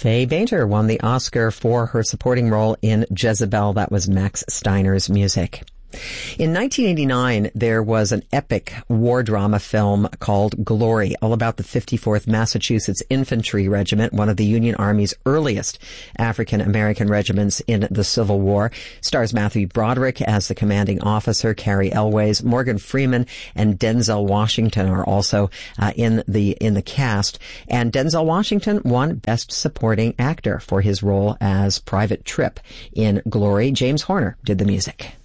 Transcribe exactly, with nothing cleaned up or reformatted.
Faye Bainter won the Oscar for her supporting role in Jezebel. That was Max Steiner's music. In nineteen eighty-nine, there was an epic war drama film called Glory, all about the fifty-fourth Massachusetts Infantry Regiment, one of the Union Army's earliest African-American regiments in the Civil War. Stars Matthew Broderick as the commanding officer, Carrie Elways, Morgan Freeman, and Denzel Washington are also uh, in the in the cast. And Denzel Washington won Best Supporting Actor for his role as Private Tripp in Glory. James Horner did the music.